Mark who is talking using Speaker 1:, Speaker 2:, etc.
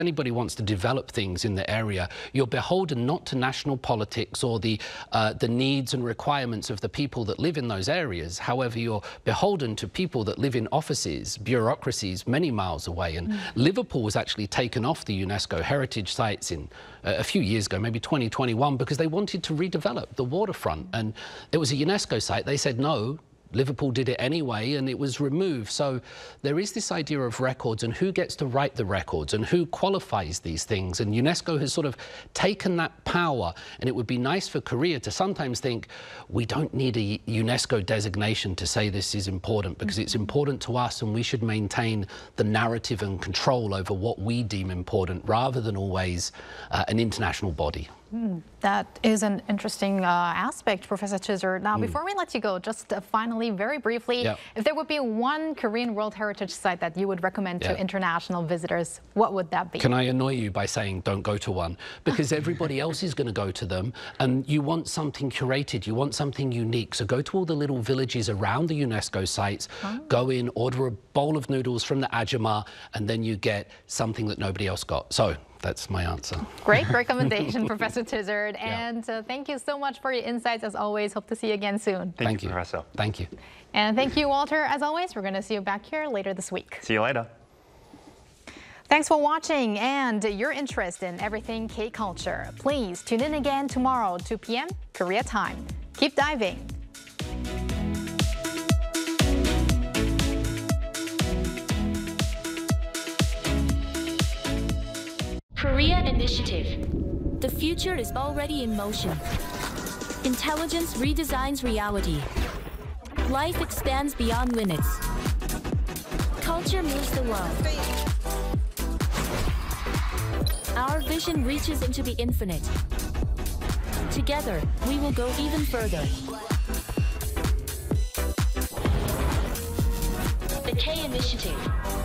Speaker 1: anybody wants to develop things in the area, you're beholden not to national politics or the needs and requirements of the people that live in those areas. However, you're beholden to people that live in offices, bureaucracies many miles away. And Liverpool was actually taken off the UNESCO heritage sites in a few years ago, maybe 2021, because they wanted to redevelop the waterfront. And it was a UNESCO site. They said no. Liverpool did it anyway, and it was removed. So there is this idea of records and who gets to write the records and who qualifies these things. And UNESCO has sort of taken that power, and it would be nice for Korea to sometimes think, we don't need a UNESCO designation to say this is important, because it's important to us and we should maintain the narrative and control over what we deem important rather than always an international body.
Speaker 2: That is an interesting aspect, Professor Tizard. Now, before we let you go, just finally, very briefly, if there would be one Korean World Heritage site that you would recommend to international visitors, what would that be?
Speaker 1: Can I annoy you by saying don't go to one? Because everybody else is going to go to them, and you want something curated, you want something unique. So go to all the little villages around the UNESCO sites, go in, order a bowl of noodles from the Ajima, and then you get something that nobody else got. So that's my answer.
Speaker 2: Great recommendation, Professor Tizard. And thank you so much for your insights, as always. Hope to see you again soon.
Speaker 3: Thank you, Professor.
Speaker 1: Thank you.
Speaker 2: And thank you, Walter. As always, we're going to see you back here later this week.
Speaker 3: See you later.
Speaker 2: Thanks for watching and your interest in everything K-culture. Please tune in again tomorrow, 2 p.m. Korea time. Keep diving.
Speaker 4: Korea Initiative. The future is already in motion. Intelligence redesigns reality. Life expands beyond limits. Culture moves the world. Our vision reaches into the infinite. Together, we will go even further. The K Initiative.